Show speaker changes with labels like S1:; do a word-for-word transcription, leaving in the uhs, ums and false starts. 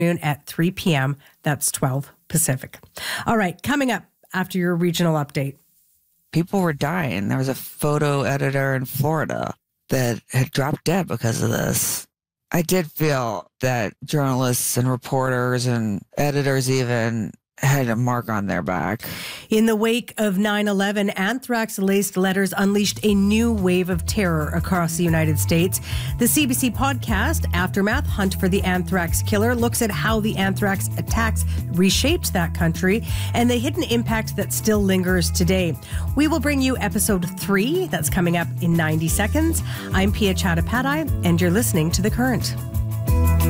S1: at three p.m. That's twelve Pacific. All right, coming up after your regional update.
S2: People were dying. There was a photo editor in Florida that had dropped dead because of this. I did feel that journalists and reporters and editors even had a mark on their back.
S1: In the wake of nine eleven, anthrax-laced letters unleashed a new wave of terror across the United States. The C B C podcast, Aftermath, Hunt for the Anthrax Killer, looks at how the anthrax attacks reshaped that country and the hidden impact that still lingers today. We will bring you episode three. That's coming up in ninety seconds. I'm Pia Chattopadhyay, and you're listening to The Current.